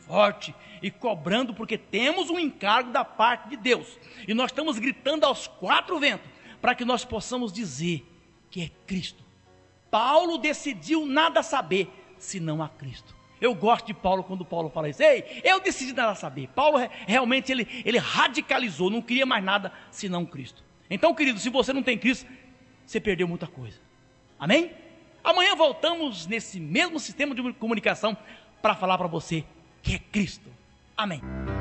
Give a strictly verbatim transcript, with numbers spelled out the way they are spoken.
forte e cobrando, porque temos um encargo da parte de Deus. E nós estamos gritando aos quatro ventos, para que nós possamos dizer que é Cristo. Paulo decidiu nada saber, senão a Cristo. Eu gosto de Paulo quando Paulo fala isso. Ei, eu decidi nada saber. Paulo realmente ele, ele radicalizou, não queria mais nada senão Cristo. Então, querido, se você não tem Cristo, você perdeu muita coisa. Amém? Amanhã voltamos nesse mesmo sistema de comunicação para falar para você que é Cristo. Amém.